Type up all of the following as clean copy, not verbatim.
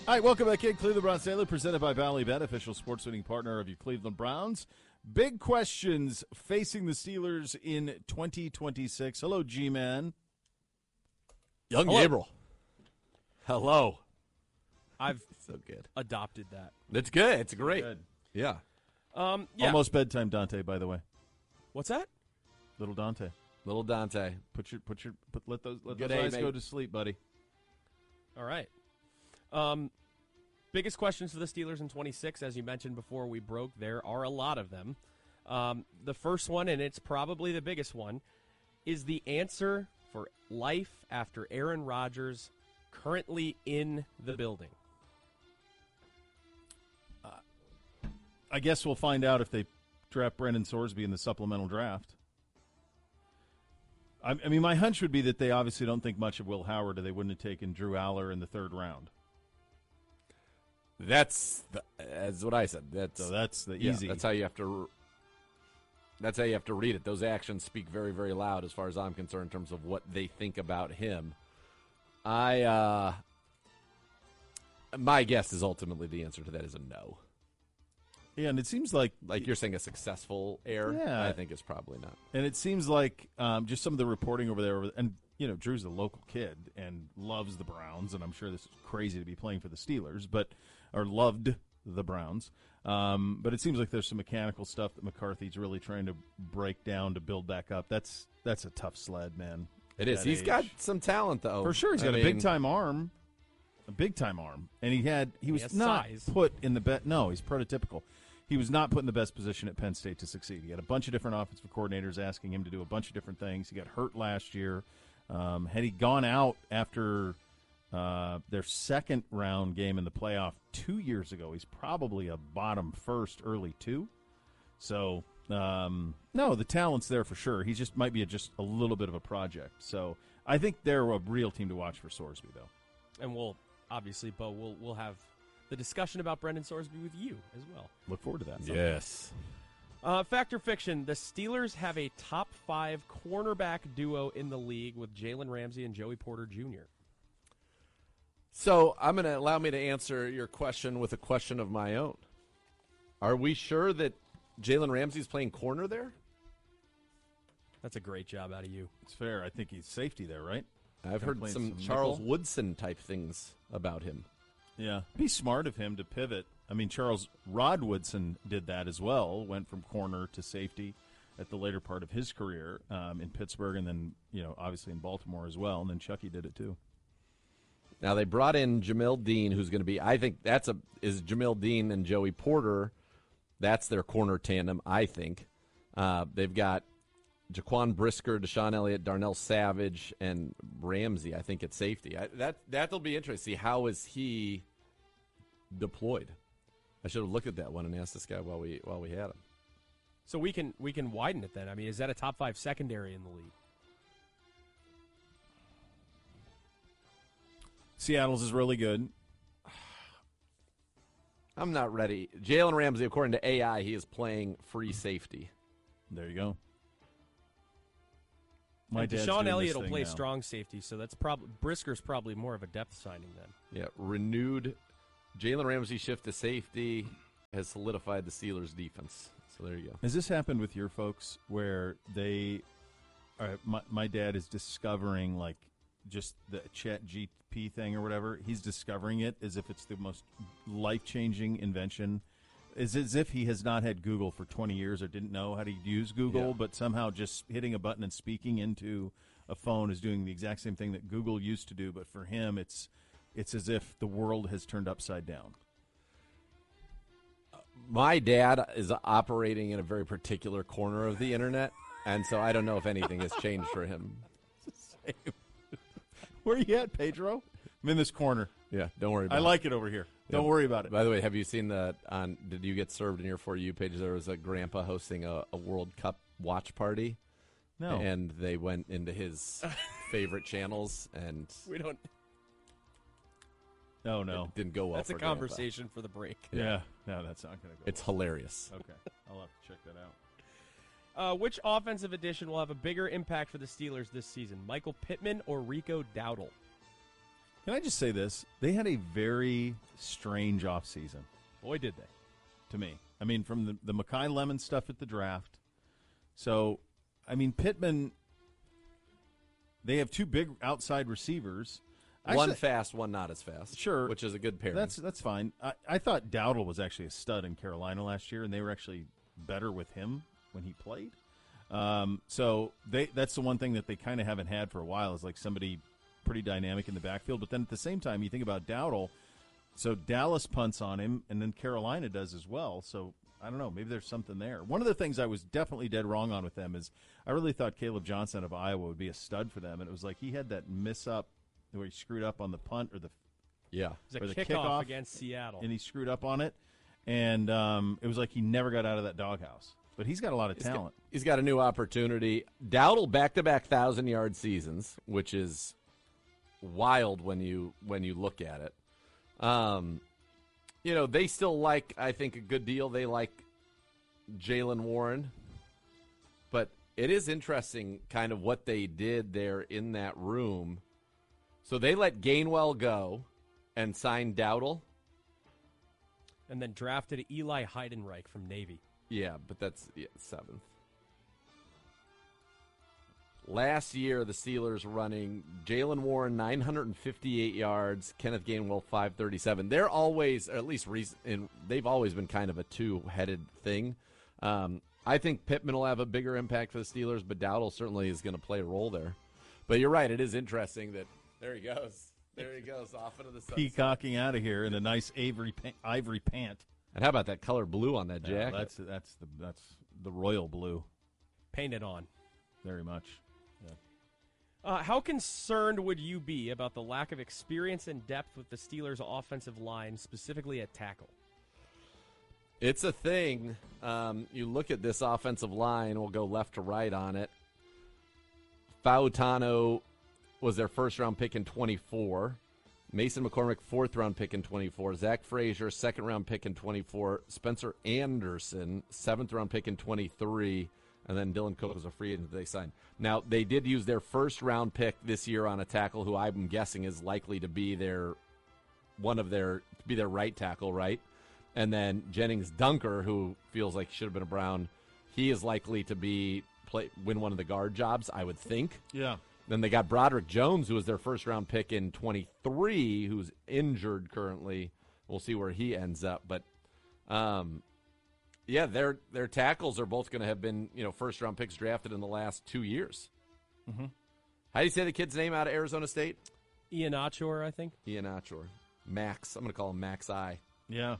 All right, welcome back in. Cleveland Browns Daily, presented by Ballybet, official sports betting partner of your Cleveland Browns. Big questions facing the Steelers in 2026. Hello, G-Man. Young Gabriel. Hello. I've So good. adopted that. It's good. It's great. Good. Yeah. Yeah. Almost bedtime, Dante, by the way. What's that? Little Dante. Little Dante. Let those Good eyes day, go mate. to sleep, buddy. All right. Biggest questions for the Steelers in 26, as you mentioned before we broke, there are a lot of them. The first one, and it's probably the biggest one, is the answer for life after Aaron Rodgers currently in the building. I guess we'll find out if they draft Brendan Sorsby in the supplemental draft. I mean, my hunch would be that they obviously don't think much of Will Howard, or they wouldn't have taken Drew Aller in the third round. That's what I said. So that's the yeah, easy. That's how you have to read it. Those actions speak very, very loud as far as I'm concerned in terms of what they think about him. My guess is ultimately the answer to that is a no. Yeah, and it seems like You're saying a successful heir? Yeah. I think it's probably not. And it seems like just some of the reporting over there, and Drew's a local kid and loves the Browns, and I'm sure this is crazy to be playing for the Steelers, or loved the Browns. But it seems like there's some mechanical stuff that McCarthy's really trying to break down to build back up. That's a tough sled, man. It is. He's got some talent, though. For sure, he's got a big time arm, and he was has not size. put in the best. No, he's prototypical. He was not put in the best position at Penn State to succeed. He had a bunch of different offensive coordinators asking him to do a bunch of different things. He got hurt last year. Had he gone out after their second round game in the playoff 2 years ago, he's probably a bottom first, early two. So, no, the talent's there for sure. He just might be just a little bit of a project. So I think they're a real team to watch for Sorsby, though. And we'll, obviously, Bo, we'll have the discussion about Brendan Sorsby with you as well. Look forward to that. Yes. Fact or fiction, the Steelers have a top 5 cornerback duo in the league with Jalen Ramsey and Joey Porter Jr. So I'm going to allow me to answer your question with a question of my own. Are we sure that Jalen Ramsey's playing corner there? That's a great job out of you. It's fair. I think he's safety there, right? I've heard playing some some Charles nickel. Woodson type things about him. Yeah. Be smart of him to pivot. I mean, Charles Rod Woodson did that as well, went from corner to safety at the later part of his career in Pittsburgh and then, obviously in Baltimore as well. And then Chucky did it too. Now, they brought in Jamil Dean, who's going to be, I think is Jamil Dean and Joey Porter. That's their corner tandem, I think. They've got Jaquan Brisker, Deshaun Elliott, Darnell Savage, and Ramsey, I think, at safety. That'll be interesting. See, how is he deployed? I should have looked at that one and asked this guy while we had him. So we can widen it then. I mean, is that a top 5 secondary in the league? Seattle's is really good. I'm not ready. Jalen Ramsey, according to AI, he is playing free safety. There you go. And dad's Deshaun doing Elliott this will thing play now. strong safety, so that's probably Brisker's probably more of a depth signing then. Yeah, renewed Jalen Ramsey shift to safety has solidified the Steelers' defense. So there you go. Has this happened with your folks where they my dad is discovering like just the Chat GP thing or whatever? He's discovering it as if it's the most life-changing invention. It's as if he has not had Google for 20 years or didn't know how to use Google, but somehow just hitting a button and speaking into a phone is doing the exact same thing that Google used to do. But for him, it's as if the world has turned upside down. My dad is operating in a very particular corner of the internet, and so I don't know if anything has changed for him. Where are you at, Pedro? I'm in this corner. Yeah, don't worry about I it. like it over here. Don't worry about it. By the way, have you seen did you get served in your For You page? There was a grandpa hosting a World Cup watch party. No. And they went into his favorite channels, and We don't. Oh, no. it didn't go well That's a for grandpa. conversation for the break. Yeah. No, that's not going to go. It's hilarious. Okay. I'll have to check that out. Which offensive addition will have a bigger impact for the Steelers this season, Michael Pittman or Rico Dowdle? Can I just say this? They had a very strange offseason. Boy, did they. To me. I mean, from the Mekhi Lemon stuff at the draft. So, I mean, Pittman, they have two big outside receivers. One fast, one not as fast. Sure. Which is a good pairing. That's fine. I thought Dowdle was actually a stud in Carolina last year, and they were actually better with him when he played. So that's the one thing that they kind of haven't had for a while is like somebody pretty dynamic in the backfield. But then at the same time, you think about Dowdle. So Dallas punts on him, and then Carolina does as well. So I don't know. Maybe there's something there. One of the things I was definitely dead wrong on with them is I really thought Caleb Johnson of Iowa would be a stud for them, and it was like he had that miss up where he screwed up on the punt or the It was a kickoff against Seattle, and he screwed up on it, and it was like he never got out of that doghouse. But he's got a lot of talent. He's got a new opportunity. Dowdle back-to-back 1,000-yard seasons, which is wild when you look at it. They still like, I think, a good deal. They like Jaylen Warren. But it is interesting kind of what they did there in that room. So they let Gainwell go and signed Dowdle. And then drafted Eli Heidenreich from Navy. Yeah, but that's 7th. Last year, the Steelers running Jaylen Warren 958 yards, Kenneth Gainwell 537. They're always, or at least they've always been kind of a two-headed thing. I think Pittman will have a bigger impact for the Steelers, but Dowdle certainly is going to play a role there. But you're right, it is interesting that there he goes. There he goes, off into the sunset. Peacocking out of here in a nice ivory pant. And how about that color blue on that jacket? That's the royal blue. Painted on. Very much. How concerned would you be about the lack of experience and depth with the Steelers' offensive line, specifically at tackle? It's a thing. You look at this offensive line, we'll go left to right on it. Fautano was their first-round pick in 24. Mason McCormick, fourth-round pick in 24. Zach Frazier, second-round pick in 24. Spencer Anderson, seventh-round pick in 23. And then Dylan Cook was a free agent that they signed. Now, they did use their first-round pick this year on a tackle who I'm guessing is likely to be their right tackle, right? And then Jennings Dunker, who feels like should have been a Brown, he is likely to win one of the guard jobs, I would think. Yeah. Then they got Broderick Jones, who was their first-round pick in 23, who's injured currently. We'll see where he ends up. But, yeah, their tackles are both going to have been, first-round picks drafted in the last 2 years. Mm-hmm. How do you say the kid's name out of Arizona State? Ian Achor, I think. Ian Achor. Max. I'm going to call him Max I. Yeah.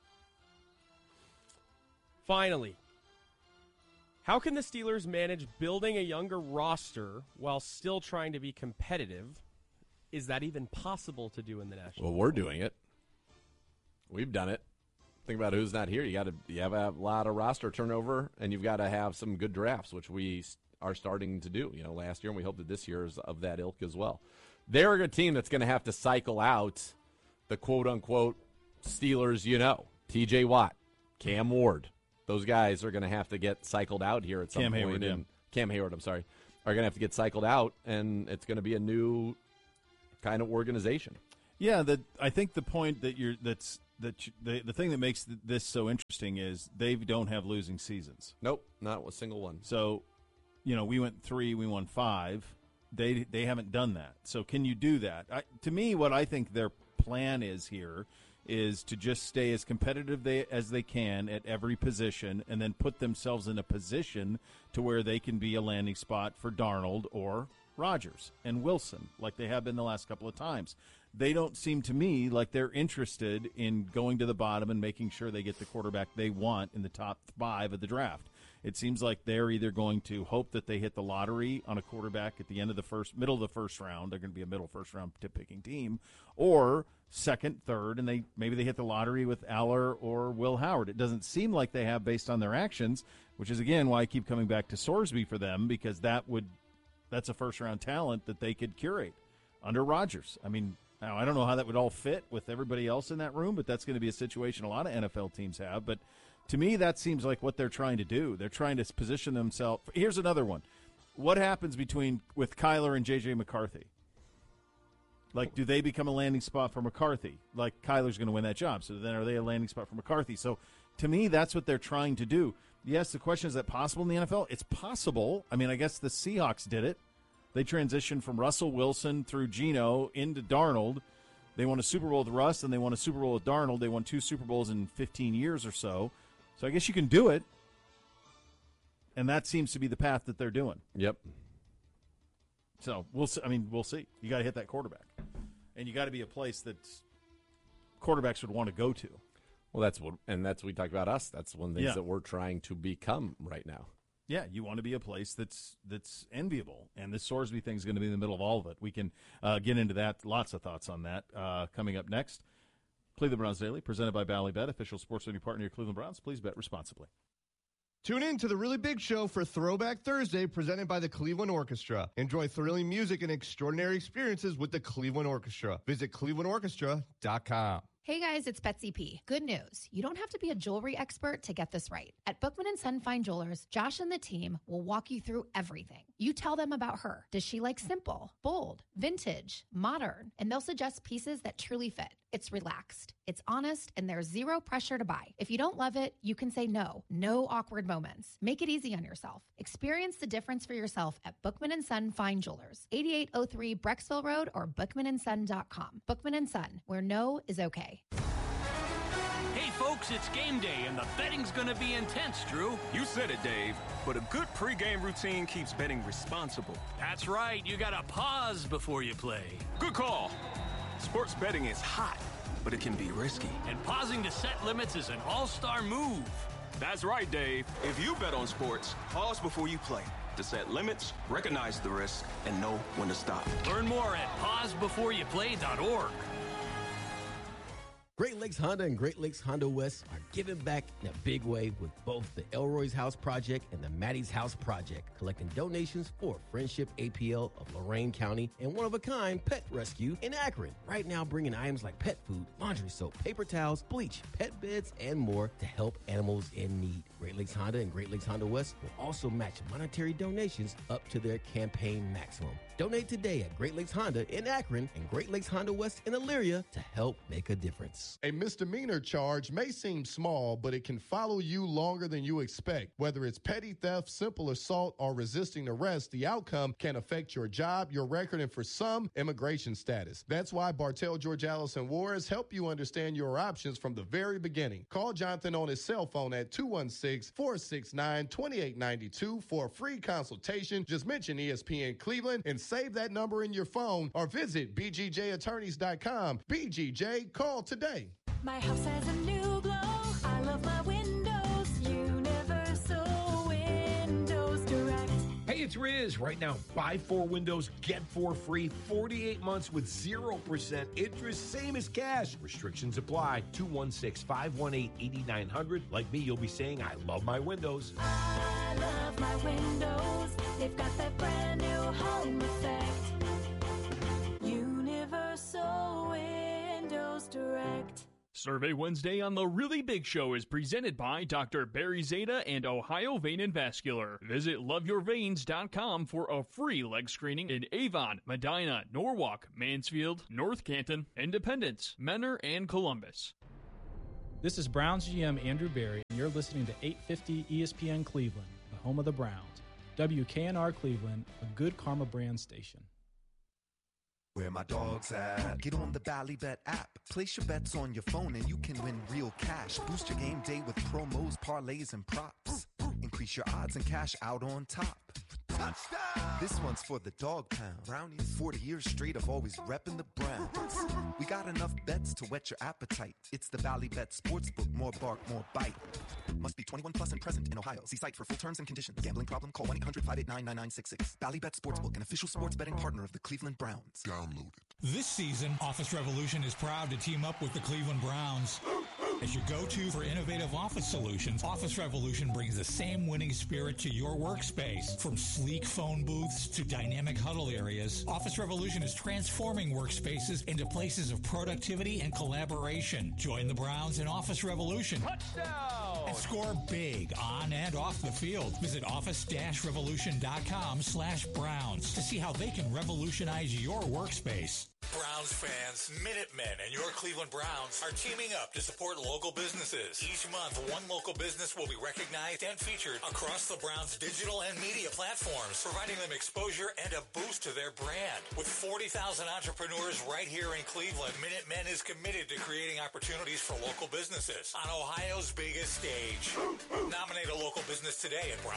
Finally, how can the Steelers manage building a younger roster while still trying to be competitive? Is that even possible to do in the National? Well, we're doing it. We've done it. Think about who's not here. You have a lot of roster turnover, and you've got to have some good drafts, which we are starting to do. Last year, and we hope that this year is of that ilk as well. They're a team that's going to have to cycle out the quote-unquote Steelers, T.J. Watt, Cam Ward. Those guys are going to have to get cycled out here at some point. Hayward, yeah. Cam Hayward, are going to have to get cycled out, and it's going to be a new kind of organization. Yeah, I think the point that the thing that makes this so interesting is they don't have losing seasons. Nope, not a single one. So, we went 3, we won 5. They haven't done that. So can you do that? To me, what I think their plan is here is to just stay as competitive as they can at every position and then put themselves in a position to where they can be a landing spot for Darnold or Rodgers and Wilson like they have been the last couple of times. They don't seem to me like they're interested in going to the bottom and making sure they get the quarterback they want in the top 5 of the draft. It seems like they're either going to hope that they hit the lottery on a quarterback at the middle of the first round. They're going to be a middle first round tip-picking team, or second, third, and maybe they hit the lottery with Aller or Will Howard. It doesn't seem like they have based on their actions, which is again why I keep coming back to Sorsby for them, because that's a first round talent that they could curate under Rodgers. I mean, now, I don't know how that would all fit with everybody else in that room, but that's going to be a situation a lot of NFL teams have. But to me, that seems like what they're trying to do. They're trying to position themselves. Here's another one. What happens with Kyler and J.J. McCarthy? Like, do they become a landing spot for McCarthy? Like, Kyler's going to win that job. So then are they a landing spot for McCarthy? So to me, that's what they're trying to do. Yes, the question, is that possible in the NFL? It's possible. I mean, I guess the Seahawks did it. They transitioned from Russell Wilson through Geno into Darnold. They won a Super Bowl with Russ, and they won a Super Bowl with Darnold. They won 2 Super Bowls in 15 years or so. So I guess you can do it. And that seems to be the path that they're doing. Yep. So we'll see. I mean, we'll see. You got to hit that quarterback. And you got to be a place that quarterbacks would want to go to. Well, that's what we talked about us. That's one of the things that we're trying to become right now. Yeah, you want to be a place that's enviable, and this Sorsby thing is going to be in the middle of all of it. We can get into that. Lots of thoughts on that coming up next. Cleveland Browns Daily, presented by Ballybet, official sports betting partner of your Cleveland Browns. Please bet responsibly. Tune in to the Really Big Show for Throwback Thursday, presented by the Cleveland Orchestra. Enjoy thrilling music and extraordinary experiences with the Cleveland Orchestra. Visit clevelandorchestra.com. Hey guys, it's Betsy P. Good news. You don't have to be a jewelry expert to get this right. At Bookman & Son Fine Jewelers, Josh and the team will walk you through everything. You tell them about her. Does she like simple, bold, vintage, modern? And they'll suggest pieces that truly fit. It's relaxed, it's honest, and there's zero pressure to buy. If you don't love it, you can say no. No awkward moments. Make it easy on yourself. Experience the difference for yourself at Bookman & Son Fine Jewelers, 8803 Brecksville Road or bookmanandson.com. Bookman & Son, where no is okay. Hey folks, it's game day and the betting's gonna be intense, Drew. You said it, Dave, but a good pregame routine keeps betting responsible. That's right, you gotta pause before you play. Good call. Sports betting is hot, but it can be risky. And pausing to set limits is an all-star move. That's right, Dave. If you bet on sports, pause before you play to set limits, recognize the risk, and know when to stop. Learn more at pausebeforeyouplay.org. Great Lakes Honda and Great Lakes Honda West are giving back in a big way with both the Elroy's House Project and the Maddie's House Project, collecting donations for Friendship APL of Lorain County and one-of-a-kind pet rescue in Akron. Right now, bringing items like pet food, laundry soap, paper towels, bleach, pet beds, and more to help animals in need. Great Lakes Honda and Great Lakes Honda West will also match monetary donations up to their campaign maximum. Donate today at Great Lakes Honda in Akron and Great Lakes Honda West in Elyria to help make a difference. A misdemeanor charge may seem small, but it can follow you longer than you expect. Whether it's petty theft, simple assault, or resisting arrest, the outcome can affect your job, your record, and for some, immigration status. That's why Bartell, George Allison Juarez help you understand your options from the very beginning. Call Jonathan on his cell phone at 216-469-2892 for a free consultation. Just mention ESPN Cleveland and save that number in your phone, or visit bgjattorneys.com. BGJ, call today. My house has a new glow. I love my windows. Universal Windows Direct. Hey, it's Riz. Right now, buy 4 windows, get 4 free. 48 months with 0% interest, same as cash. Restrictions apply. 216-518-8900. Like me, you'll be saying, I love my windows. I love my windows. They've got that brand new home effect. Universal Windows Direct. Survey Wednesday on The Really Big Show is presented by Dr. Barry Zeta and Ohio Vein and Vascular. Visit loveyourveins.com for a free leg screening in Avon, Medina, Norwalk, Mansfield, North Canton, Independence, Menor, and Columbus. This is Browns GM Andrew Barry, and you're listening to 850 ESPN Cleveland, the home of the Browns. WKNR Cleveland, a good Karma brand station. Where my dog's at? Get on the Ballybet app. Place your bets on your phone and you can win real cash. Boost your game day with promos, parlays, and props. Increase your odds and cash out on top. Touchdown! This one's for the dog pound. Brownies, 40 years straight of always repping the Browns. We got enough bets to whet your appetite. It's the Ballybet Sportsbook. More bark, more bite. Must be 21 plus and present in Ohio. See site for full terms and conditions. Gambling problem? Call 1-800-589-9966. Ballybet Sportsbook, an official sports betting partner of the Cleveland Browns. Download it. This season, Office Revolution is proud to team up with the Cleveland Browns. As your go-to for innovative office solutions, Office Revolution brings the same winning spirit to your workspace. From sleek phone booths to dynamic huddle areas, Office Revolution is transforming workspaces into places of productivity and collaboration. Join the Browns in Office Revolution. Touchdown! And score big on and off the field. Visit office-revolution.com/Browns to see how they can revolutionize your workspace. Browns fans, Minutemen and your Cleveland Browns are teaming up to support local businesses. Each month, one local business will be recognized and featured across the Browns' digital and media platforms, providing them exposure and a boost to their brand. With 40,000 entrepreneurs right here in Cleveland, Minutemen is committed to creating opportunities for local businesses on Ohio's biggest stage. Nominate a local business today at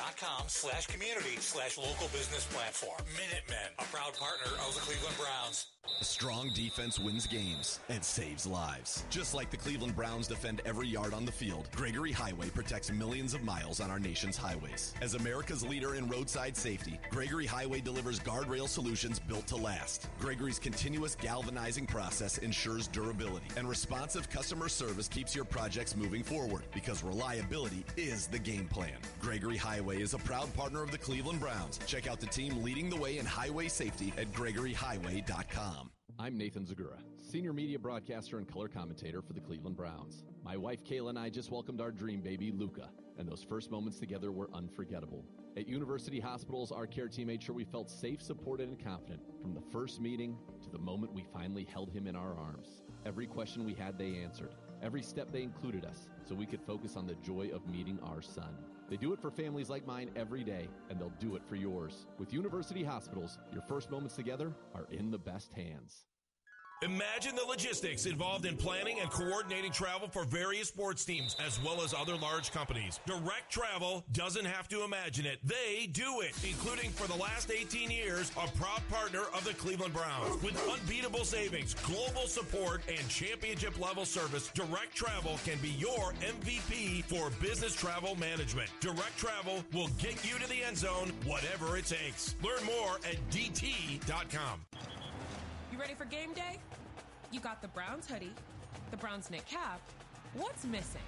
browns.com/community/local business platform. Minutemen, a proud partner of the Cleveland Browns. A strong defense wins games and saves lives. Just like the Cleveland Browns defend every yard on the field, Gregory Highway protects millions of miles on our nation's highways. As America's leader in roadside safety, Gregory Highway delivers guardrail solutions built to last. Gregory's continuous galvanizing process ensures durability, and responsive customer service keeps your projects moving forward, because reliability is the game plan. Gregory Highway is a proud partner of the Cleveland Browns. Check out the team leading the way in highway safety at GregoryHighway.com. I'm Nathan Zagura, senior media broadcaster and color commentator for the Cleveland Browns. My wife Kayla and I just welcomed our dream baby, Luca, and those first moments together were unforgettable. At University Hospitals, our care team made sure we felt safe, supported, and confident from the first meeting to the moment we finally held him in our arms. Every question we had, they answered. Every step, they included us, so we could focus on the joy of meeting our son. They do it for families like mine every day, and they'll do it for yours. With University Hospitals, your first moments together are in the best hands. Imagine the logistics involved in planning and coordinating travel for various sports teams, as well as other large companies. Direct Travel doesn't have to imagine it. They do it, including for the last 18 years, a proud partner of the Cleveland Browns. With unbeatable savings, global support, and championship-level service, Direct Travel can be your MVP for business travel management. Direct Travel will get you to the end zone, whatever it takes. Learn more at DT.com. You ready for game day? You got the Browns hoodie, the Browns knit cap. What's missing?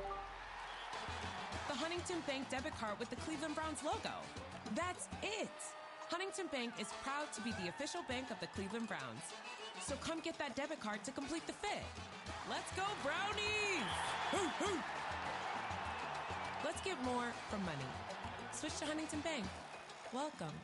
The Huntington Bank debit card with the Cleveland Browns logo. That's it. Huntington Bank is proud to be the official bank of the Cleveland Browns. So come get that debit card to complete the fit. Let's go, Brownies! Hoo, hoo. Let's get more from money. Switch to Huntington Bank. Welcome.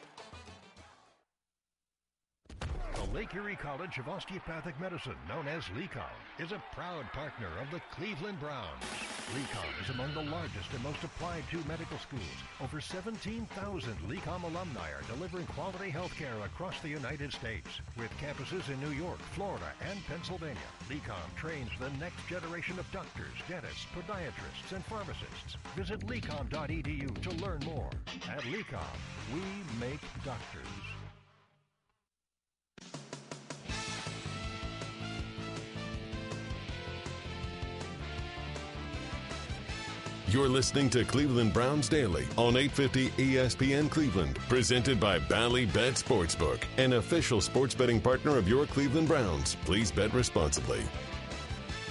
The Lake Erie College of Osteopathic Medicine, known as LECOM, is a proud partner of the Cleveland Browns. LECOM is among the largest and most applied to medical schools. Over 17,000 LECOM alumni are delivering quality health care across the United States. With campuses in New York, Florida, and Pennsylvania, LECOM trains the next generation of doctors, dentists, podiatrists, and pharmacists. Visit LECOM.edu to learn more. At LECOM, we make doctors. You're listening to Cleveland Browns Daily on 850 ESPN Cleveland, presented by Bally Bet Sportsbook, an official sports betting partner of your Cleveland Browns. Please bet responsibly.